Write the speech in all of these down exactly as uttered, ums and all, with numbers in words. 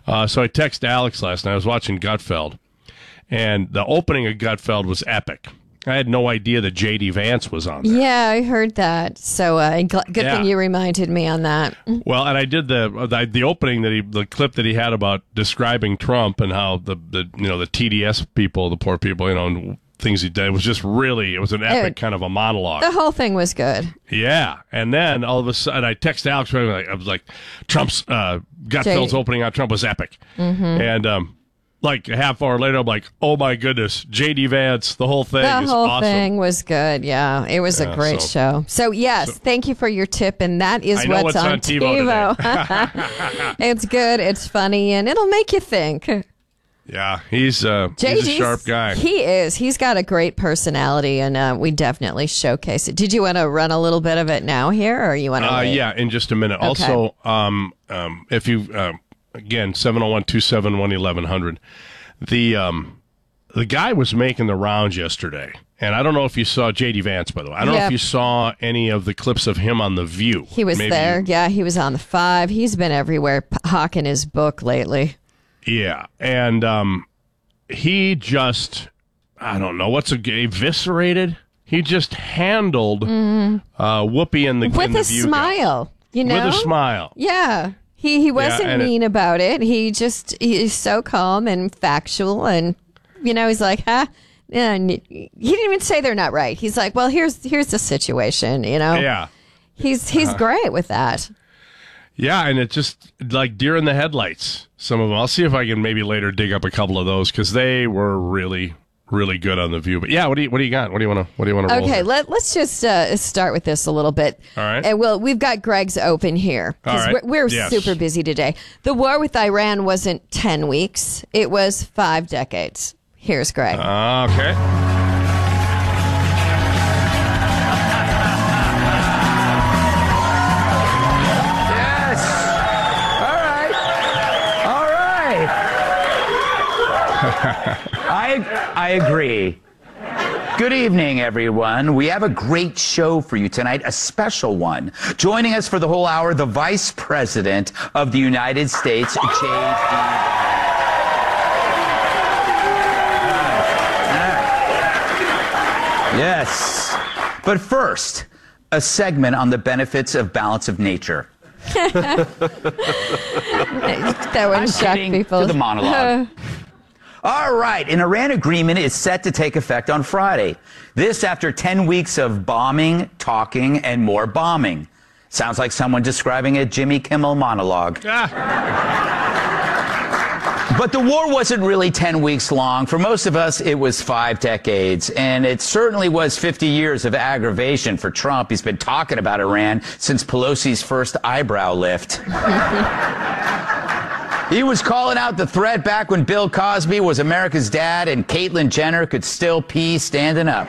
Uh, so I texted Alex last night. I was watching Gutfeld, and the opening of Gutfeld was epic. I had no idea that J D. Vance was on there. Yeah, I heard that. So uh, gl- good Yeah. thing you reminded me on that. Well, and I did the the, the opening that he the clip that he had about describing Trump and how the, the you know the T D S people, the poor people, you know, and things he did. It was just really, it was an epic It- kind of a monologue. The whole thing was good. Yeah, and then all of a sudden, I texted Alex. I was like, "Trump's uh, Gutfeld's J- opening on Trump was epic," Mm-hmm. and um, like a half hour later, I'm like, "Oh my goodness, J D. Vance, the whole thing The is whole awesome." thing was good. Yeah, it was Yeah, a great so- show. So, yes, thank you for your tip. And that is I know what's what's on, on TiVo TiVo. It's good. It's funny. And it'll make you think. Yeah, he's uh, J he's D's, a sharp guy. He is. He's got a great personality, and uh, we definitely showcase it. Did you want to run a little bit of it now here, or you want to Uh, wait? yeah, in just a minute. Okay. Also, um, um, if you um, again seven oh one, two seven one, eleven hundred. The um, the guy was making the rounds yesterday, and I don't know if you saw J D. Vance, by the way. I don't know Yep. if you saw any of the clips of him on The View. He was Maybe there. you- Yeah, he was on the five. He's been everywhere p- hawking his book lately. Yeah, and um, he just, I don't know, what's a eviscerated? He just handled uh, Whoopi in the in Mm-hmm. With the a View guy. smile, you know? With a smile. Yeah. He he wasn't and it- mean about it. He just he's so calm and factual, and you know, he's like, huh? And he didn't even say they're not right. He's like, well, here's here's the situation, you know? Yeah. He's he's great with that. Yeah, and it's just like deer in the headlights. Some of them. I'll see if I can maybe later dig up a couple of those because they were really, really good on The View. But yeah, what do you what do you got? What do you want to what do you want to roll? Okay, here? let, let's just uh, start with this a little bit. All right. And well, we've got Greg's open here All because right. we're, we're Yes. super busy today. The war with Iran wasn't ten weeks; it was five decades. Here's Greg. Uh, okay. Yes. All right. All right. I I agree. Good evening, everyone. We have a great show for you tonight, a special one. Joining us for the whole hour, the Vice President of the United States, J D. Yes. But first, a segment on the benefits of balance of nature. That wouldn't shock Getting people. to the monologue. All right, an Iran agreement is set to take effect on Friday. This after ten weeks of bombing, talking, and more bombing. Sounds like someone describing a Jimmy Kimmel monologue. Ah, But the war wasn't really ten weeks long. For most of us, it was five decades. And it certainly was fifty years of aggravation for Trump. He's been talking about Iran since Pelosi's first eyebrow lift. He was calling out the threat back when Bill Cosby was America's dad and Caitlyn Jenner could still pee standing up.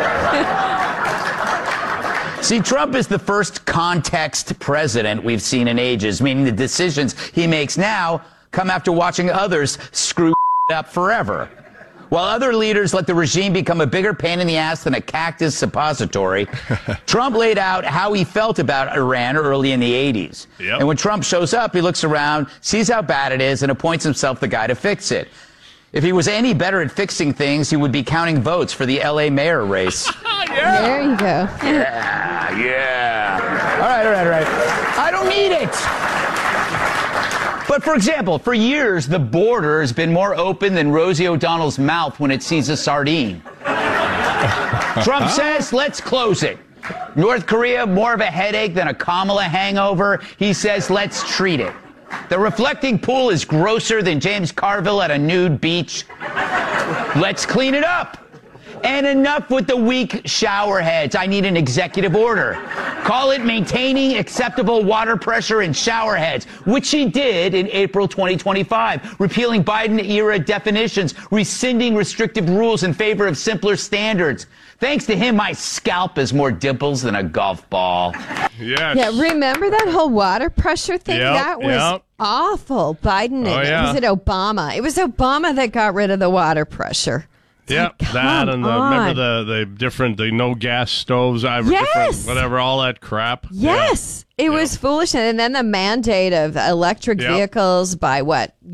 See, Trump is the first context president we've seen in ages, meaning the decisions he makes now come after watching others screw up forever. While other leaders let the regime become a bigger pain in the ass than a cactus suppository, Trump laid out how he felt about Iran early in the eighties. Yep. And when Trump shows up, he looks around, sees how bad it is, and appoints himself the guy to fix it. If he was any better at fixing things, he would be counting votes for the L A mayor race. There you go. Yeah, yeah. All right, all right, all right. I don't need it. But for example, for years, the border has been more open than Rosie O'Donnell's mouth when it sees a sardine. Trump says, let's close it. North Korea, more of a headache than a Kamala hangover. He says, let's treat it. The reflecting pool is grosser than James Carville at a nude beach. Let's clean it up. And enough with the weak shower heads. I need an executive order. Call it maintaining acceptable water pressure in shower heads, which he did in April twenty twenty-five, repealing Biden-era definitions, rescinding restrictive rules in favor of simpler standards. Thanks to him, my scalp has more dimples than a golf ball. yes. Yeah, remember that whole water pressure thing? Yep, that was yep. awful. Biden, Oh, and yeah. was it Obama? It was Obama that got rid of the water pressure. Yep, Come that and the on. remember the the different the no gas stoves, I Yes! different, whatever, all that crap. Yes, it was foolish. And then the mandate of electric Yep. vehicles by what?